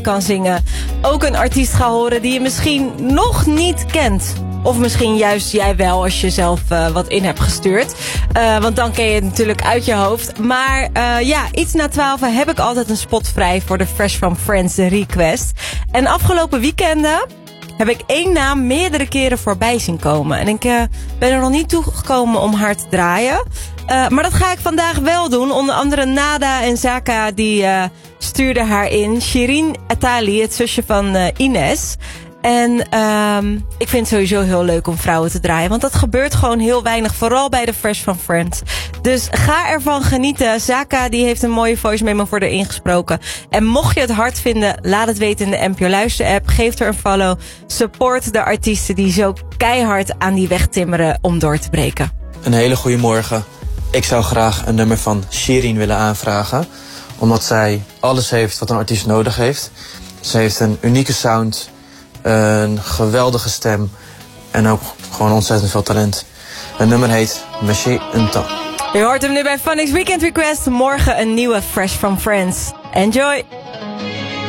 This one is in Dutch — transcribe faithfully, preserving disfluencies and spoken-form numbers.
kan zingen. Ook een artiest ga horen die je misschien nog niet kent. Of misschien juist jij wel als je zelf uh, wat in hebt gestuurd. Uh, want dan ken je het natuurlijk uit je hoofd. Maar uh, ja, iets na twaalf heb ik altijd een spot vrij voor de Fresh from Friends request. En afgelopen weekenden heb ik één naam meerdere keren voorbij zien komen. En ik uh, ben er nog niet toegekomen om haar te draaien. Uh, maar dat ga ik vandaag wel doen. Onder andere Nada en Zaka die uh, stuurden haar in. Shirin Atali, het zusje van uh, Ines. En um, ik vind het sowieso heel leuk om vrouwen te draaien. Want dat gebeurt gewoon heel weinig. Vooral bij de Fresh from Friends. Dus ga ervan genieten. Zaka die heeft een mooie voice memo voor erin gesproken. En mocht je het hard vinden, laat het weten in de N P O Luister app. Geef er een follow. Support de artiesten die zo keihard aan die weg timmeren om door te breken. Een hele goede morgen. Ik zou graag een nummer van Shirin willen aanvragen. Omdat zij alles heeft wat een artiest nodig heeft. Ze heeft een unieke sound, een geweldige stem en ook gewoon ontzettend veel talent. Het nummer heet Monsieur un temps. Je hoort hem nu bij Funix Weekend Request. Morgen een nieuwe Fresh from Friends. Enjoy!